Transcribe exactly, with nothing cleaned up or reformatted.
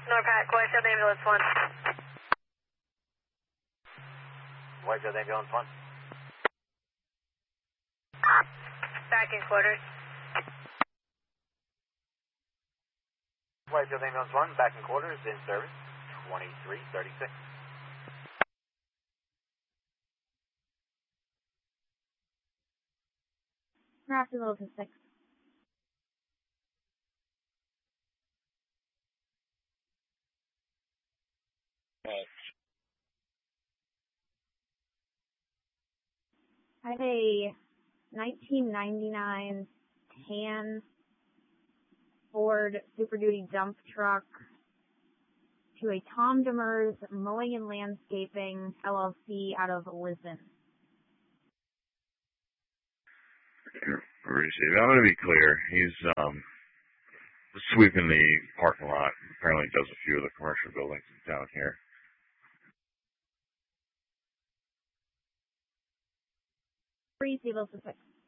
Norpat, Whitetail Ambulance one. Whitetail Ambulance one. Back in quarters. Whitetail Ambulance one, back in quarters, in service, twenty-three thirty-six. Perhaps a little to six. I have a nineteen ninety-nine tan Ford Super Duty dump truck to a Tom Demers Mowing and Landscaping L L C out of Lisbon. Receive. I'm going to be clear. He's um, sweeping the parking lot. Apparently does a few of the commercial buildings down here. Receive, Wilson six.